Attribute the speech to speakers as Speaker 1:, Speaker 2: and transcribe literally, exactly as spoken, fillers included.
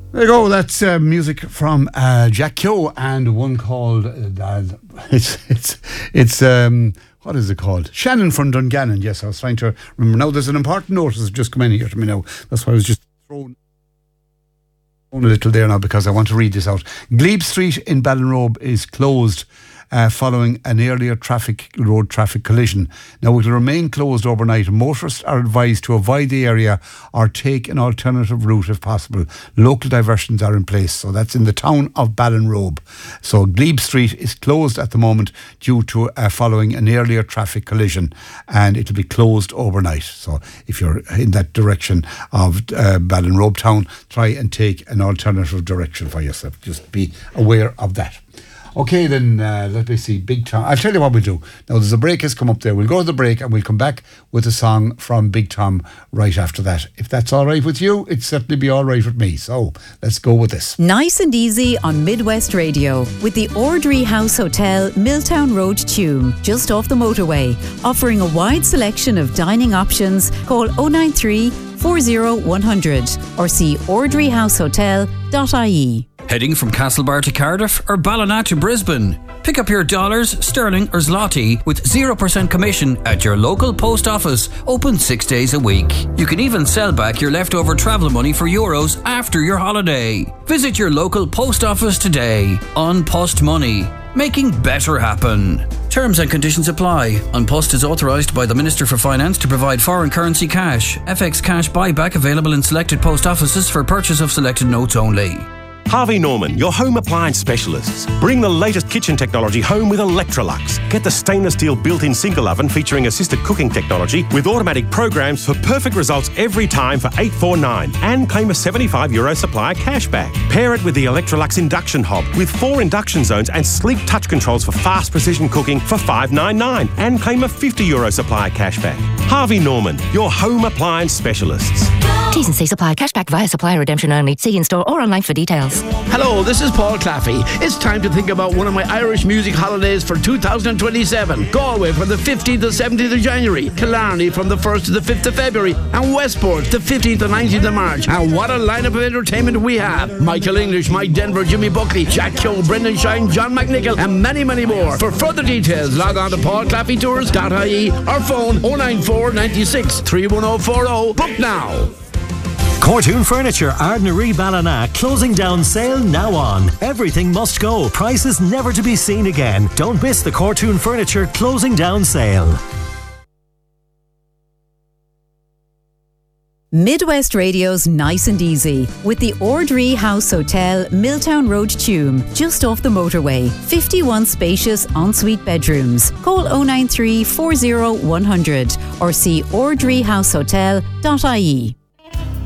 Speaker 1: There you go. That's uh, music from uh, Jack Keogh and one called uh, it's it's it's um, what is it called? Shannon from Dungannon. Yes, I was trying to remember. Now there's an important notice that's just come in here to me now. That's why I was just throwing a little there now because I want to read this out. Glebe Street in Ballinrobe is closed Uh, following an earlier traffic road traffic collision. Now it will remain closed overnight. Motorists are advised to avoid the area or take an alternative route if possible. Local diversions are in place. So that's in the town of Ballinrobe. So Glebe Street is closed at the moment due to uh, following an earlier traffic collision, and it will be closed overnight. So if you're in that direction of uh, Ballinrobe town, try and take an alternative direction for yourself. Just be aware of that. Okay, then uh, let me see. Big Tom. I'll tell you what we'll do. Now, there's a break has come up there. We'll go to the break and we'll come back with a song from Big Tom right after that. If that's all right with you, it'd certainly be all right with me. So let's go with this.
Speaker 2: Nice and easy on Midwest Radio with the Ordry House Hotel, Milltown Road, Tuam, just off the motorway. Offering a wide selection of dining options. Call oh nine three, four oh one hundred or see ordry house hotel dot I E.
Speaker 3: Heading from Castlebar to Cardiff or Ballina to Brisbane? Pick up your dollars, sterling or zloty with zero percent commission at your local post office, open six days a week. You can even sell back your leftover travel money for euros after your holiday. Visit your local post office today. An Post Money, making better happen. Terms and conditions apply. An Post is authorised by the Minister for Finance to provide foreign currency cash. F X cash buyback available in selected post offices for purchase of selected notes only.
Speaker 4: Harvey Norman, your home appliance specialists. Bring the latest kitchen technology home with Electrolux. Get the stainless steel built-in single oven featuring assisted cooking technology with automatic programs for perfect results every time for eight forty-nine and claim a seventy-five euro supplier cashback. Pair it with the Electrolux induction hob with four induction zones and sleek touch controls for fast precision cooking for five ninety-nine and claim a fifty euro supplier cashback. Harvey Norman, your home appliance specialists.
Speaker 5: T's and C's apply. Cashback via supplier redemption only. See in-store or online for details.
Speaker 6: Hello, this is Paul Claffey. It's time to think about one of my Irish music holidays for two thousand twenty-seven. Galway from the fifteenth to seventeenth of January. Killarney from the first to the fifth of February. And Westport the fifteenth to nineteenth of March. And what a lineup of entertainment we have. Michael English, Mike Denver, Jimmy Buckley, Jack Keogh, Brendan Shine, John McNichol, and many, many more. For further details, log on to paul claffey tours dot I E or phone oh nine four, nine six, three one oh four oh. Book now.
Speaker 7: Cortoon Furniture, Ardnaree Ballina, closing down sale now on. Everything must go. Prices never to be seen again. Don't miss the Cortoon Furniture closing down sale.
Speaker 2: Midwest Radio's Nice and Easy with the Ordry House Hotel, Milltown Road, Tuam, just off the motorway. fifty-one spacious ensuite bedrooms. Call oh nine three, four oh one hundred or see ordry house hotel dot I E.